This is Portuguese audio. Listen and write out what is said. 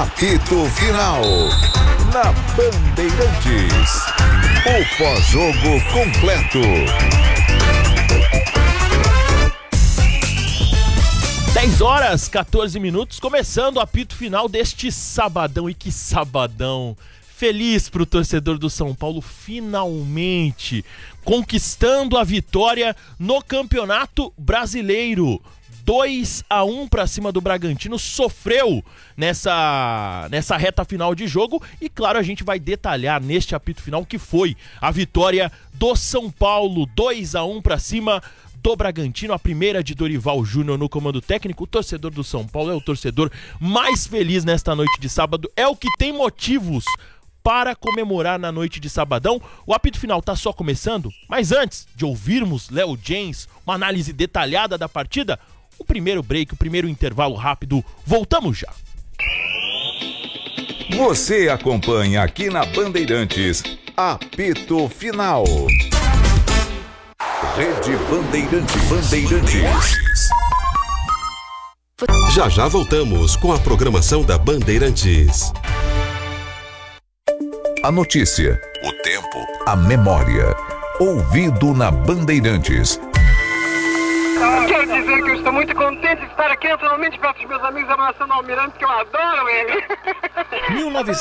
Apito Final. Na Bandeirantes. O pós-jogo completo. 10h14, começando o apito final deste sabadão. E que sabadão! Feliz pro torcedor do São Paulo, finalmente conquistando a vitória no Campeonato Brasileiro. 2-1 pra cima do Bragantino, sofreu nessa reta final de jogo e claro, a gente vai detalhar neste apito final que foi a vitória do São Paulo, 2-1 pra cima do Bragantino, a primeira de Dorival Júnior no comando técnico. O torcedor do São Paulo é o torcedor mais feliz nesta noite de sábado, é o que tem motivos para comemorar na noite de sabadão. O apito final tá só começando, mas antes de ouvirmos Léo James, uma análise detalhada da partida, o primeiro break, o primeiro intervalo rápido, voltamos já. Você acompanha aqui na Bandeirantes, apito final. Rede Bandeirantes. Já voltamos com a programação da Bandeirantes. A notícia, o tempo, a memória. Ouvido na Bandeirantes. Quero dizer que eu estou muito contente de estar aqui naturalmente perto dos meus amigos abraçando o Almirante, que eu adoro ele.